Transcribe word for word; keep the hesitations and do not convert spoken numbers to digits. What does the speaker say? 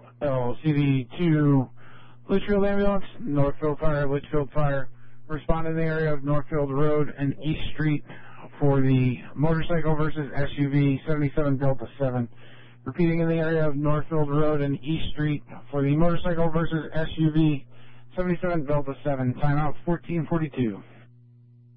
L C D two, Litchfield Ambulance, Northfield Fire, Litchfield Fire. Respond in the area of Northfield Road and East Street for the motorcycle versus S U V seventy-seven Delta seven. Repeating in the area of Northfield Road and East Street for the motorcycle versus S U V seventy-seven Delta seven. Timeout fourteen forty-two.